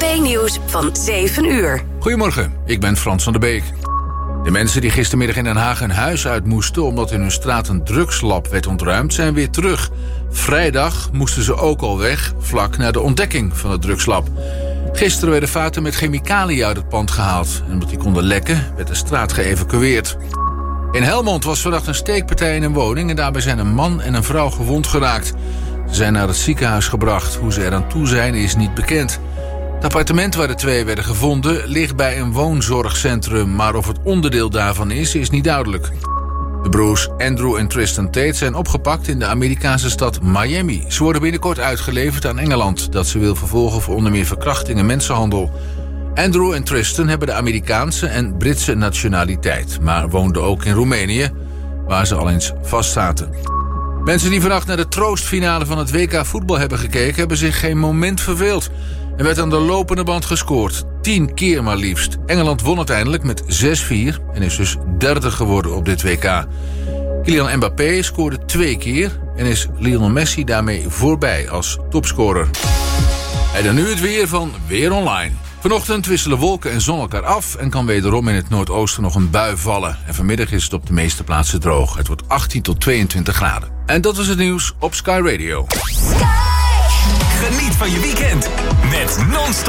2-nieuws van 7 uur. Goedemorgen, ik ben Frans van der Beek. De mensen die gistermiddag in Den Haag hun huis uit moesten omdat in hun straat een drugslab werd ontruimd, zijn weer terug. Vrijdag moesten ze ook al weg, vlak na de ontdekking van het drugslab. Gisteren werden vaten met chemicaliën uit het pand gehaald. En omdat die konden lekken, werd de straat geëvacueerd. In Helmond was vannacht een steekpartij in een woning en daarbij zijn een man en een vrouw gewond geraakt. Ze zijn naar het ziekenhuis gebracht. Hoe ze eraan toe zijn is niet bekend. Het appartement waar de twee werden gevonden ligt bij een woonzorgcentrum, maar of het onderdeel daarvan is niet duidelijk. De broers Andrew en Tristan Tate zijn opgepakt in de Amerikaanse stad Miami. Ze worden binnenkort uitgeleverd aan Engeland, dat ze wil vervolgen voor onder meer verkrachting en mensenhandel. Andrew en Tristan hebben de Amerikaanse en Britse nationaliteit, maar woonden ook in Roemenië, waar ze al eens vastzaten. Mensen die vannacht naar de troostfinale van het WK voetbal hebben gekeken, hebben zich geen moment verveeld. Er werd aan de lopende band gescoord. 10 keer maar liefst. Engeland won uiteindelijk met 6-4 en is dus derde geworden op dit WK. Kylian Mbappé scoorde 2 keer en is Lionel Messi daarmee voorbij als topscorer. En dan nu het weer van Weer Online. Vanochtend wisselen wolken en zon elkaar af en kan wederom in het noordoosten nog een bui vallen. En vanmiddag is het op de meeste plaatsen droog. Het wordt 18 tot 22 graden. En dat was het nieuws op Sky Radio. Geniet van je weekend met non-stop